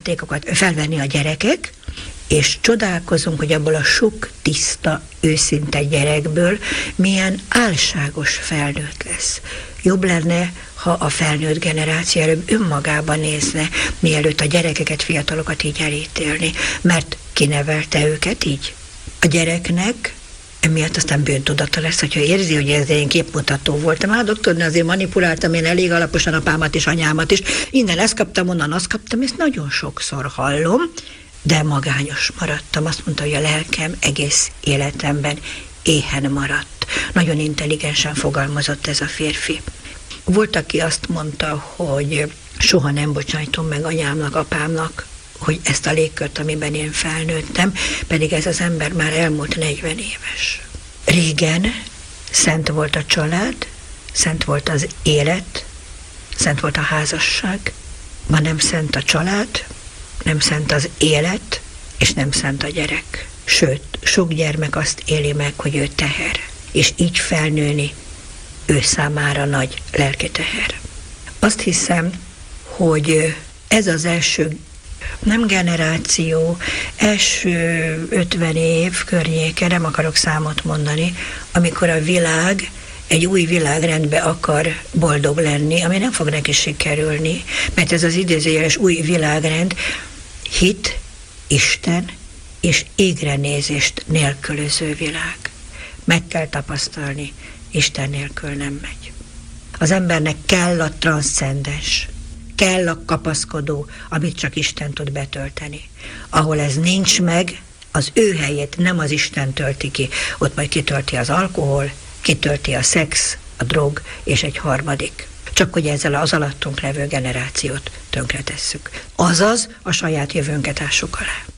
játékokat felvenni a gyerekek, és csodálkozunk, hogy abból a sok tiszta, őszinte gyerekből milyen álságos felnőtt lesz. Jobb lenne, ha a felnőtt generáció előbb önmagában nézne, mielőtt a gyerekeket, fiatalokat így elítélni, mert kinevelte őket így. A gyereknek emiatt aztán bűntudata lesz, hogyha érzi, hogy ez én képmutató voltam. Hát doktornő, azért manipuláltam én elég alaposan apámat és anyámat is. Innen ezt kaptam, onnan azt kaptam, ezt nagyon sokszor hallom, de magányos maradtam. Azt mondta, hogy a lelkem egész életemben éhen maradt. Nagyon intelligensen fogalmazott ez a férfi. Volt, aki azt mondta, hogy soha nem bocsájtom meg anyámnak, apámnak, hogy ezt a légkört, amiben én felnőttem, pedig ez az ember már elmúlt 40 éves. Régen szent volt a család, szent volt az élet, szent volt a házasság, ma nem szent a család, nem szent az élet, és nem szent a gyerek. Sőt, sok gyermek azt éli meg, hogy ő teher, és így felnőni ő számára nagy lelki teher. Azt hiszem, hogy ez az első, nem generáció, első 50 év környéke, nem akarok számot mondani, amikor a világ egy új világrendbe akar boldog lenni, ami nem fog neki sikerülni, mert ez az idézőjeles új világrend hit, Isten és égre nézést nélkülöző világ. Meg kell tapasztalni, Isten nélkül nem megy. Az embernek kell a transzcendens, kell a kapaszkodó, amit csak Isten tud betölteni. Ahol ez nincs meg, az ő helyét nem az Isten tölti ki, ott majd kitölti az alkohol, kitölti a szex, a drog és egy harmadik. Csak hogy ezzel az alattunk levő generációt tönkretesszük. Azaz a saját jövőnket ássuk alá.